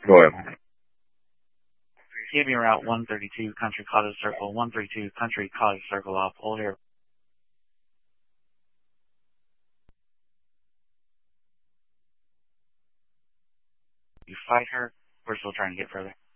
Go ahead. Give me route 132, Country Cottage Circle, 132, Country Cottage Circle off Old Air. You fight her, we're still trying to get further.